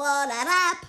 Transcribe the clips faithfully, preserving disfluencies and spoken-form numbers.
scuola rap.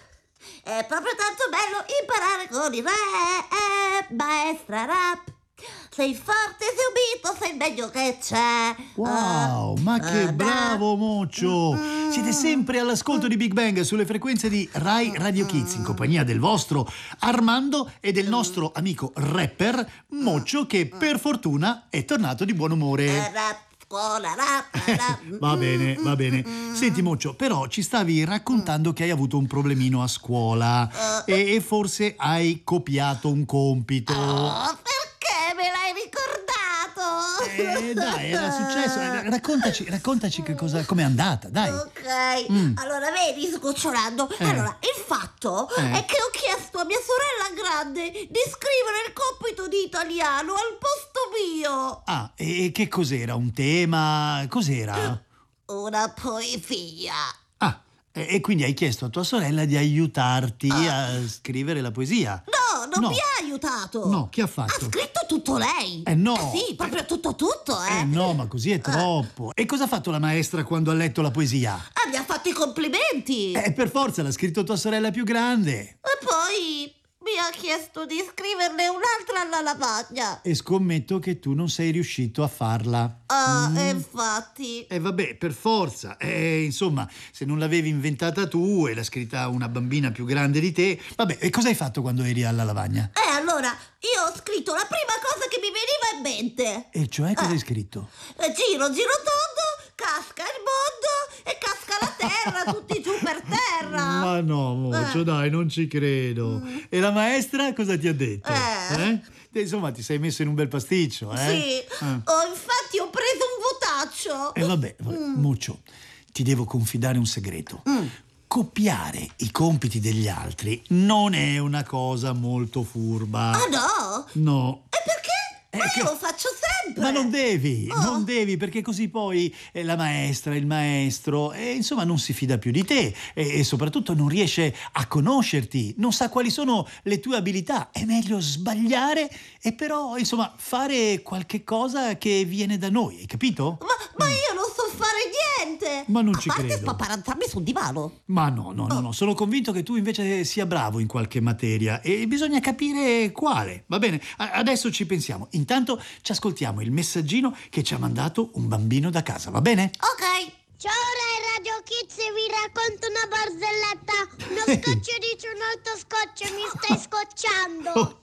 È proprio tanto bello imparare con il rap, maestra rap. Sei forte, sei unito, sei il meglio che c'è. Wow, ma che uh, bravo Moccio! Siete sempre all'ascolto di Big Bang sulle frequenze di Rai Radio Kids in compagnia del vostro Armando e del nostro amico rapper Moccio, che per fortuna è tornato di buon umore. Rap, scuola, rap, rap. Va bene, va bene. Senti Moccio, però ci stavi raccontando che hai avuto un problemino a scuola e, e forse hai copiato un compito. Oh, perché me l'hai ricordato? Eh, dai, era successo. Raccontaci, raccontaci che cosa, com'è andata, dai. Ok, Mm. allora vedi, scocciolando. Eh. Allora, il fatto Eh. è che ho chiesto a mia sorella grande di scrivere il compito di italiano al posto mio. Ah, e che cos'era? Un tema? Cos'era? Una poesia. Ah, e e quindi hai chiesto a tua sorella di aiutarti Ah. a scrivere la poesia. No, non No. mi ha aiutato. No, chi ha Ha fatto? scritto tutto lei. Eh, no. Sì, proprio tutto tutto, eh. Eh no, ma così è troppo. E cosa ha fatto la maestra quando ha letto la poesia? Ah, mi ha fatto i complimenti. Eh, per forza l'ha scritto tua sorella più grande. E poi mi ha chiesto di scriverne un'altra alla lavagna. E scommetto che tu non sei riuscito a farla. Ah, Mm. e infatti. E vabbè, per forza. Eh, insomma, se non l'avevi inventata tu e l'ha scritta una bambina più grande di te. Vabbè, e cosa hai fatto quando eri alla lavagna? E allora io ho scritto la prima cosa che mi veniva in mente. E cioè cosa Eh. hai scritto? E Giro, giro tondo, casca il mondo e casca la terra, tutti giù per terra. Ma no, Mocio, Eh. dai, non ci credo. E la maestra cosa ti ha detto? Eh. Eh? Te, insomma, ti sei messo in un bel pasticcio, eh? Sì, Eh. oh, infatti ho preso un votaccio. E vabbè, vabbè, Muccio, ti devo confidare un segreto. Mm. Copiare i compiti degli altri non è una cosa molto furba. Ah no? No. E perché? Eh, Ma che- io lo faccio sempre. Ma non devi, Oh. non devi, perché così poi eh, la maestra, il maestro, eh, insomma, non si fida più di te e, e soprattutto non riesce a conoscerti, non sa quali sono le tue abilità. È meglio sbagliare e però, insomma, fare qualche cosa che viene da noi, hai capito? Ma, ma io non so fare niente. Ma non A ci parte credo. spaparanzarmi sul divano. Ma no, no, no, no, sono convinto che tu invece sia bravo in qualche materia e bisogna capire quale. Va bene, A- adesso ci pensiamo. Intanto ci ascoltiamo il messaggino che ci ha mandato un bambino da casa, va bene? Ok. Ciao Rai Radio Kids, vi racconto una barzelletta. Uno scotch dice un altro scotch, mi stai scocciando. Oh.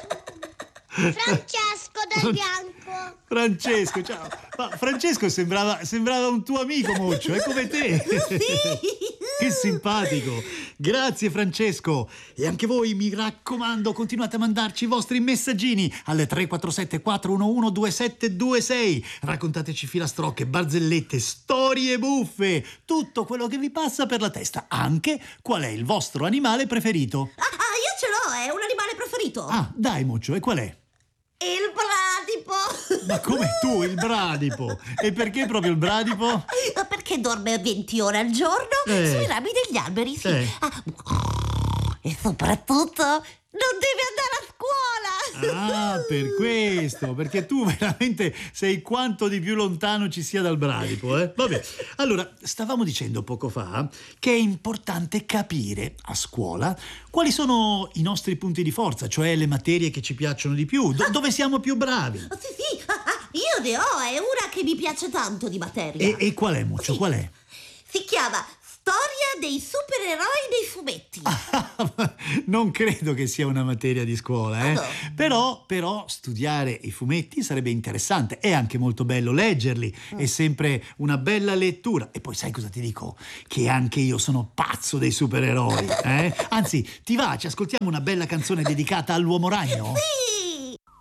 Francesco dal bianco. Francesco, ciao. Ma Francesco sembrava, sembrava un tuo amico, Moccio, è come te. Che simpatico. Grazie Francesco. E anche voi, mi raccomando, continuate a mandarci i vostri messaggini alle tre quattro sette quattro uno uno due sette due sei. Raccontateci filastrocche, barzellette, storie buffe, tutto quello che vi passa per la testa. Anche qual è il vostro animale preferito. Ah, ah, io ce l'ho, è un animale preferito. Ah, dai Moccio, e qual è? Il bradipo. Ma come tu, il bradipo? E perché proprio il bradipo? Perché dorme venti ore al giorno Eh. sui rami degli alberi, sì. Eh. Ah, e soprattutto non deve andare a scuola. Ah, per questo, perché tu veramente sei quanto di più lontano ci sia dal bradipo, eh? Vabbè, allora, stavamo dicendo poco fa che è importante capire a scuola quali sono i nostri punti di forza, cioè le materie che ci piacciono di più, do- dove siamo più bravi. Oh, sì, sì, ah, ah, io ne ho, è una che mi piace tanto di materia. E, e qual è, Muccio, Sì. qual è? Si chiama Storia dei supereroi dei fumetti. Non credo che sia una materia di scuola, eh? Ah, no. Però, però studiare i fumetti sarebbe interessante. È anche molto bello leggerli. È sempre una bella lettura. E poi sai cosa ti dico? Che anche io sono pazzo dei supereroi, eh? Anzi, ti va? Ci ascoltiamo una bella canzone dedicata all'uomo ragno? Sì!